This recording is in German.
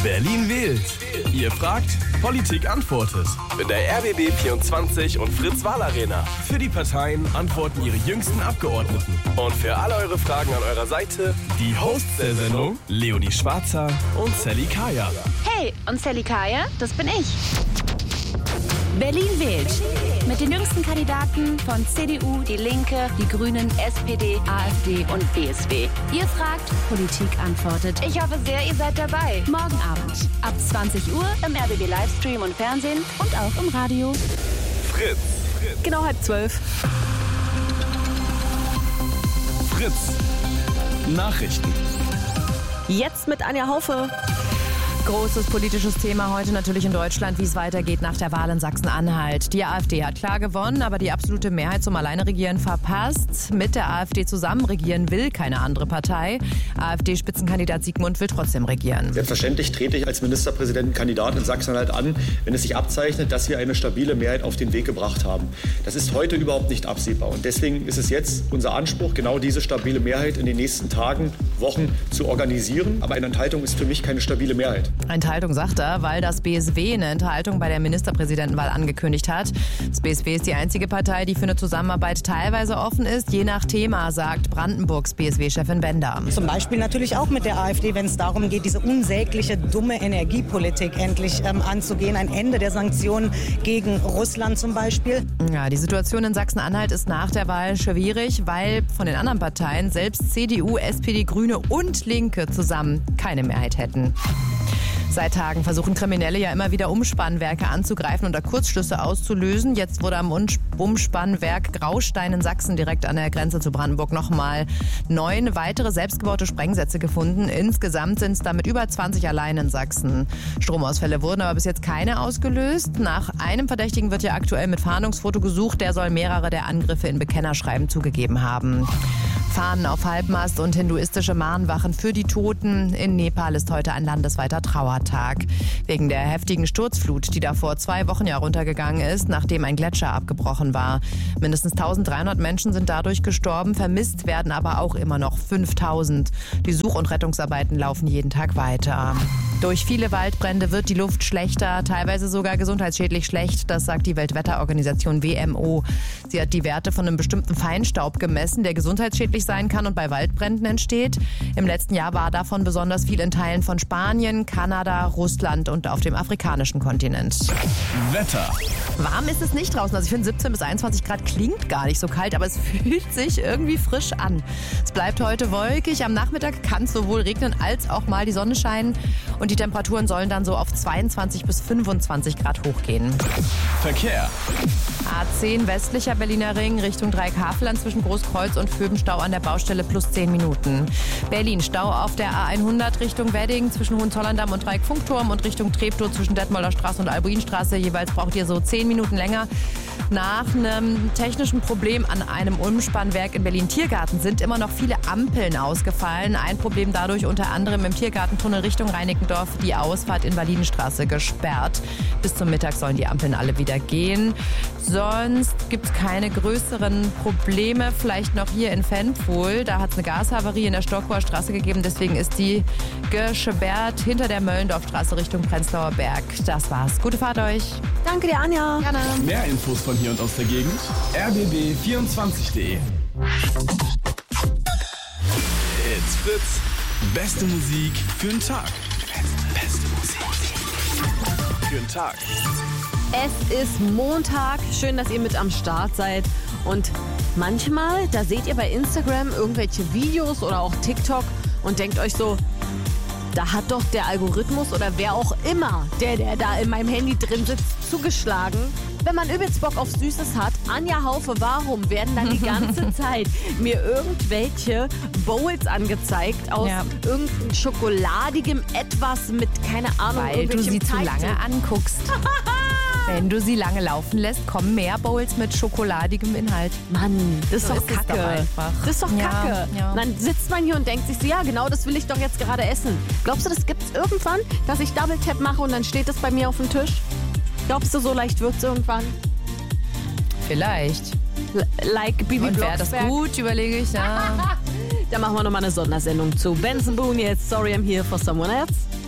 Berlin wählt. Ihr fragt, Politik antwortet. In der RBB24 und Fritz-Wahl-Arena. Für die Parteien antworten ihre jüngsten Abgeordneten. Und für alle eure Fragen an eurer Seite die Hosts der Sendung, Leonie Schwarzer und Sally Kaya. Hey, und Sally Kaya, das bin ich. Berlin wählt. Mit den jüngsten Kandidaten von CDU, Die Linke, die Grünen, SPD, AfD und BSW. Ihr fragt, Politik antwortet. Ich hoffe sehr, ihr seid dabei. Morgen Abend ab 20 Uhr im RBB Livestream und Fernsehen und auch im Radio. Fritz. Genau 11:30. Fritz. Nachrichten. Jetzt mit Anja Haufe. Großes politisches Thema heute natürlich in Deutschland, wie es weitergeht nach der Wahl in Sachsen-Anhalt. Die AfD hat klar gewonnen, aber die absolute Mehrheit zum Alleineregieren verpasst. Mit der AfD zusammen regieren will keine andere Partei. AfD-Spitzenkandidat Sigmund will trotzdem regieren. Selbstverständlich trete ich als Ministerpräsidentenkandidat in Sachsen-Anhalt an, wenn es sich abzeichnet, dass wir eine stabile Mehrheit auf den Weg gebracht haben. Das ist heute überhaupt nicht absehbar. Und deswegen ist es jetzt unser Anspruch, genau diese stabile Mehrheit in den nächsten Tagen, Wochen zu organisieren. Aber eine Enthaltung ist für mich keine stabile Mehrheit. Enthaltung sagt er, weil das BSW eine Enthaltung bei der Ministerpräsidentenwahl angekündigt hat. Das BSW ist die einzige Partei, die für eine Zusammenarbeit teilweise offen ist, je nach Thema, sagt Brandenburgs BSW-Chefin Bender. Zum Beispiel natürlich auch mit der AfD, wenn es darum geht, diese unsägliche, dumme Energiepolitik endlich anzugehen. Ein Ende der Sanktionen gegen Russland zum Beispiel. Ja, die Situation in Sachsen-Anhalt ist nach der Wahl schwierig, weil von den anderen Parteien selbst CDU, SPD, Grüne und Linke zusammen keine Mehrheit hätten. Seit Tagen versuchen Kriminelle ja immer wieder Umspannwerke anzugreifen und da Kurzschlüsse auszulösen. Jetzt wurde am Umspannwerk Graustein in Sachsen direkt an der Grenze zu Brandenburg nochmal 9 weitere selbstgebaute Sprengsätze gefunden. Insgesamt sind es damit über 20 allein in Sachsen. Stromausfälle wurden aber bis jetzt keine ausgelöst. Nach einem Verdächtigen wird ja aktuell mit Fahndungsfoto gesucht. Der soll mehrere der Angriffe in Bekennerschreiben zugegeben haben. Fahnen auf Halbmast und hinduistische Mahnwachen für die Toten. In Nepal ist heute ein landesweiter Trauertag. Wegen der heftigen Sturzflut, die da vor 2 Wochen ja runtergegangen ist, nachdem ein Gletscher abgebrochen war. Mindestens 1300 Menschen sind dadurch gestorben, vermisst werden aber auch immer noch 5000. Die Such- und Rettungsarbeiten laufen jeden Tag weiter. Durch viele Waldbrände wird die Luft schlechter, teilweise sogar gesundheitsschädlich schlecht. Das sagt die Weltwetterorganisation WMO. Sie hat die Werte von einem bestimmten Feinstaub gemessen, der gesundheitsschädlich sein kann und bei Waldbränden entsteht. Im letzten Jahr war davon besonders viel in Teilen von Spanien, Kanada, Russland und auf dem afrikanischen Kontinent. Wetter. Warm ist es nicht draußen. Also ich finde 17 bis 21 Grad klingt gar nicht so kalt, aber es fühlt sich irgendwie frisch an. Es bleibt heute wolkig. Am Nachmittag kann es sowohl regnen als auch mal die Sonne scheinen. Und die Temperaturen sollen dann so auf 22 bis 25 Grad hochgehen. Verkehr. A10 westlicher Berliner Ring Richtung Dreieckhavelland zwischen Großkreuz und Föbenstau an der Baustelle plus 10 Minuten. Berlin Stau auf der A100 Richtung Wedding zwischen Hohenzollern-Damm und Dreieck-Funkturm und Richtung Treptow zwischen Detmolder Straße und Albuinstraße. Jeweils braucht ihr so 10 Minuten länger. Nach einem technischen Problem an einem Umspannwerk in Berlin-Tiergarten sind immer noch viele Ampeln ausgefallen. Ein Problem dadurch unter anderem im Tiergartentunnel Richtung Reinickendorf die Ausfahrt Invalidenstraße gesperrt. Bis zum Mittag sollen die Ampeln alle wieder gehen. Sonst gibt es keine größeren Probleme. Vielleicht noch hier in Fenpol. Da hat es eine Gashavarie in der Stockauer Straße gegeben. Deswegen ist die gesperrt hinter der Möllendorfstraße Richtung Prenzlauer Berg. Das war's. Gute Fahrt euch. Danke dir, Anja. Gerne. Mehr Infos von hier und aus der Gegend. rbb24.de. It's Fritz. Beste Musik für den Tag. Beste Musik für den Tag. Es ist Montag. Schön, dass ihr mit am Start seid. Und manchmal, da seht ihr bei Instagram irgendwelche Videos oder auch TikTok und denkt euch so, da hat doch der Algorithmus oder wer auch immer, der da in meinem Handy drin sitzt, zugeschlagen. Wenn man übelst Bock auf Süßes hat, Anja Haufe, warum werden dann die ganze Zeit mir irgendwelche Bowls angezeigt aus irgendeinem schokoladigem Etwas mit, keine Ahnung, weil du sie zu lange anguckst. Wenn du sie lange laufen lässt, kommen mehr Bowls mit schokoladigem Inhalt. Mann, das ist So doch ist es Kacke. doch einfach. Das ist doch Kacke. Ja. Und dann sitzt man hier und denkt sich so, ja genau, das will ich doch jetzt gerade essen. Glaubst du, das gibt's irgendwann, dass ich Double Tap mache und dann steht das bei mir auf dem Tisch? Glaubst du, so leicht wird's irgendwann? Vielleicht. Like Bibi Und wäre das Blocksberg. gut, überlege ich. Ja. Da machen wir nochmal eine Sondersendung zu. Benson Boone jetzt, Sorry I'm Here for Someone Else.